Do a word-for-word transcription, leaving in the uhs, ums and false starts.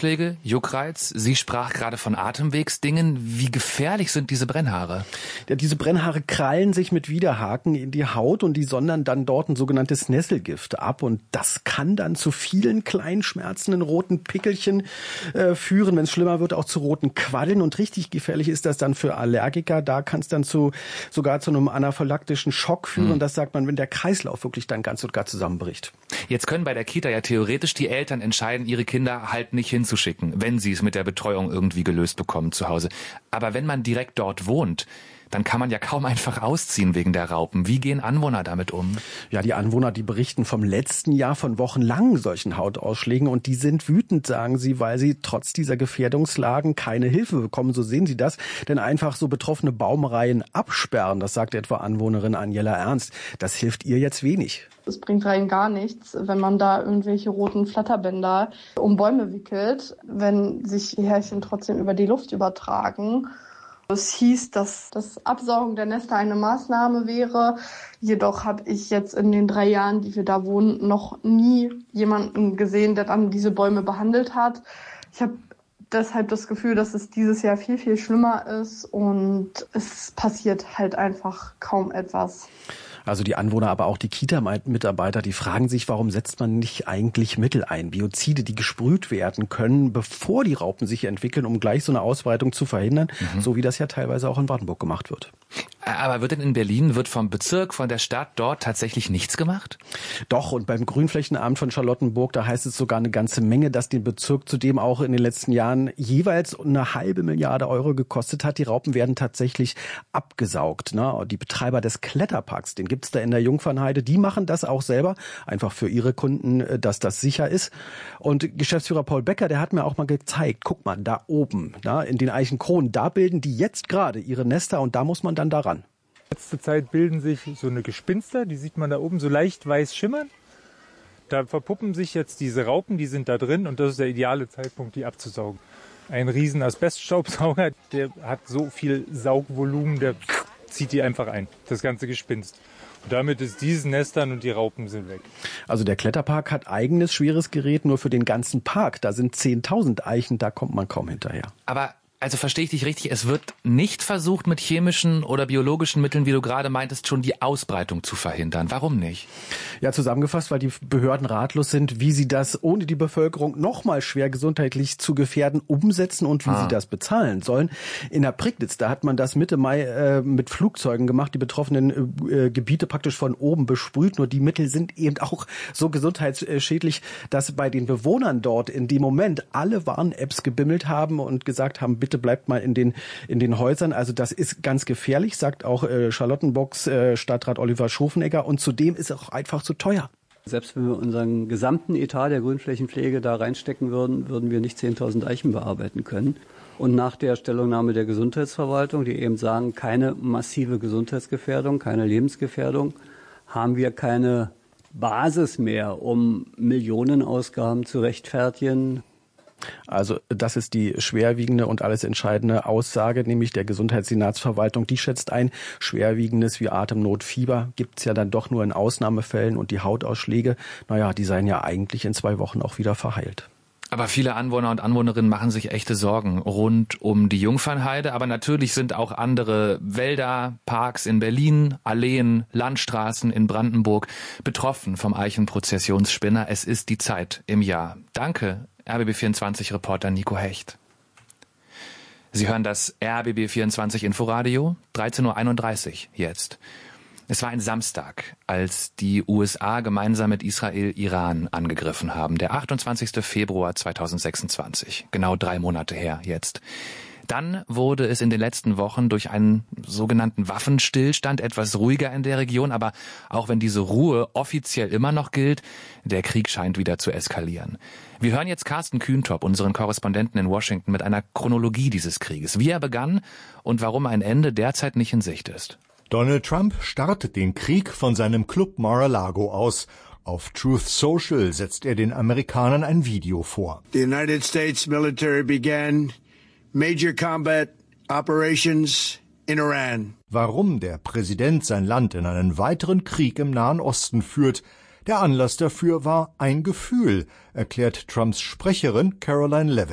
Hautausschläge, Juckreiz. Sie sprach gerade von Atemwegsdingen. Wie gefährlich sind diese Brennhaare? Ja, diese Brennhaare krallen sich mit Widerhaken in die Haut und die sondern dann dort ein sogenanntes Nesselgift ab. Und das kann dann zu vielen kleinen schmerzenden roten Pickelchen äh, führen. Wenn es schlimmer wird, auch zu roten Quaddeln. Und richtig gefährlich ist das dann für Allergiker. Da kann es dann zu sogar zu einem anaphylaktischen Schock führen. Mhm. Das sagt man, wenn der Kreislauf wirklich dann ganz und gar zusammenbricht. Jetzt können bei der Kita ja theoretisch die Eltern entscheiden, ihre Kinder halt nicht hinzuschicken, wenn sie es mit der Betreuung irgendwie gelöst bekommen zu Hause. Aber wenn man direkt dort wohnt, dann kann man ja kaum einfach ausziehen wegen der Raupen. Wie gehen Anwohner damit um? Ja, die Anwohner, die berichten vom letzten Jahr von wochenlangen solchen Hautausschlägen und die sind wütend, sagen sie, weil sie trotz dieser Gefährdungslagen keine Hilfe bekommen. So sehen sie das, denn einfach so betroffene Baumreihen absperren, das sagt etwa Anwohnerin Anjela Ernst, das hilft ihr jetzt wenig. Es bringt rein gar nichts, wenn man da irgendwelche roten Flatterbänder um Bäume wickelt, wenn sich die Härchen trotzdem über die Luft übertragen. Es hieß, dass das Absaugen der Nester eine Maßnahme wäre. Jedoch habe ich jetzt in den drei Jahren, die wir da wohnen, noch nie jemanden gesehen, der dann diese Bäume behandelt hat. Ich habe deshalb das Gefühl, dass es dieses Jahr viel, viel schlimmer ist und es passiert halt einfach kaum etwas. Also die Anwohner, aber auch die Kita-Mitarbeiter, die fragen sich, warum setzt man nicht eigentlich Mittel ein, Biozide, die gesprüht werden können, bevor die Raupen sich entwickeln, um gleich so eine Ausbreitung zu verhindern, mhm. so wie das ja teilweise auch in Brandenburg gemacht wird. Aber wird denn in Berlin, wird vom Bezirk, von der Stadt dort tatsächlich nichts gemacht? Doch, und beim Grünflächenamt von Charlottenburg, da heißt es sogar eine ganze Menge, dass den Bezirk zudem auch in den letzten Jahren jeweils eine halbe Milliarde Euro gekostet hat. Die Raupen werden tatsächlich abgesaugt. Ne? Die Betreiber des Kletterparks, den gibt's da in der Jungfernheide, die machen das auch selber, einfach für ihre Kunden, dass das sicher ist. Und Geschäftsführer Paul Becker, der hat mir auch mal gezeigt, guck mal, da oben, na, in den Eichenkronen, da bilden die jetzt gerade ihre Nester und da muss man dann daran. Letzte Zeit bilden sich so eine Gespinster, die sieht man da oben so leicht weiß schimmern. Da verpuppen sich jetzt diese Raupen, die sind da drin und das ist der ideale Zeitpunkt, die abzusaugen. Ein riesen Asbeststaubsauger, der hat so viel Saugvolumen, der zieht die einfach ein, das ganze Gespinst. Und damit ist dieses Nestern und die Raupen sind weg. Also der Kletterpark hat eigenes schweres Gerät nur für den ganzen Park. Da sind zehntausend Eichen, da kommt man kaum hinterher. Aber also verstehe ich dich richtig, es wird nicht versucht, mit chemischen oder biologischen Mitteln, wie du gerade meintest, schon die Ausbreitung zu verhindern. Warum nicht? Ja, zusammengefasst, weil die Behörden ratlos sind, wie sie das, ohne die Bevölkerung noch mal schwer gesundheitlich zu gefährden, umsetzen und wie ah. sie das bezahlen sollen. In der Prignitz, da hat man das Mitte Mai äh, mit Flugzeugen gemacht, die betroffenen äh, Gebiete praktisch von oben besprüht. Nur die Mittel sind eben auch so gesundheitsschädlich, dass bei den Bewohnern dort in dem Moment alle Warn-Apps gebimmelt haben und gesagt haben, bitte bleibt mal in den in den Häusern. Also das ist ganz gefährlich, sagt auch äh, Charlottenburgs äh, Stadtrat Oliver Schofenegger. Und zudem ist es auch einfach zu teuer. Selbst wenn wir unseren gesamten Etat der Grünflächenpflege da reinstecken würden, würden wir nicht zehntausend Eichen bearbeiten können. Und nach der Stellungnahme der Gesundheitsverwaltung, die eben sagen, keine massive Gesundheitsgefährdung, keine Lebensgefährdung, haben wir keine Basis mehr, um Millionenausgaben zu rechtfertigen. Also das ist die schwerwiegende und alles entscheidende Aussage, nämlich der Gesundheitssenatsverwaltung. Die schätzt ein, Schwerwiegendes wie Atemnot, Fieber gibt's ja dann doch nur in Ausnahmefällen und die Hautausschläge, naja, die seien ja eigentlich in zwei Wochen auch wieder verheilt. Aber viele Anwohner und Anwohnerinnen machen sich echte Sorgen rund um die Jungfernheide. Aber natürlich sind auch andere Wälder, Parks in Berlin, Alleen, Landstraßen in Brandenburg betroffen vom Eichenprozessionsspinner. Es ist die Zeit im Jahr. Danke, R B B vierundzwanzig-Reporter Nico Hecht. Sie hören das R B B vierundzwanzig Inforadio, dreizehn Uhr einunddreißig jetzt. Es war ein Samstag, als die U S A gemeinsam mit Israel Iran angegriffen haben. Der achtundzwanzigster Februar zweitausendsechsundzwanzig, genau drei Monate her jetzt. Dann wurde es in den letzten Wochen durch einen sogenannten Waffenstillstand etwas ruhiger in der Region, aber auch wenn diese Ruhe offiziell immer noch gilt, der Krieg scheint wieder zu eskalieren. Wir hören jetzt Carsten Kühntop, unseren Korrespondenten in Washington, mit einer Chronologie dieses Krieges, wie er begann und warum ein Ende derzeit nicht in Sicht ist. Donald Trump startet den Krieg von seinem Club Mar-a-Lago aus. Auf Truth Social setzt er den Amerikanern ein Video vor. The United States military began major combat operations in Iran. Warum der Präsident sein Land in einen weiteren Krieg im Nahen Osten führt, der Anlass dafür war ein Gefühl, erklärt Trumps Sprecherin Caroline Levitt.